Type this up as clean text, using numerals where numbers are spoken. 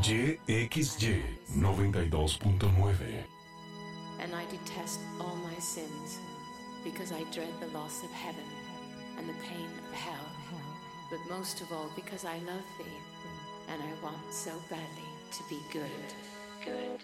YXY 92.9. And I detest all my sins, because I dread the loss of heaven and the pain of hell, but most of all because I love thee, and I want so badly to be good.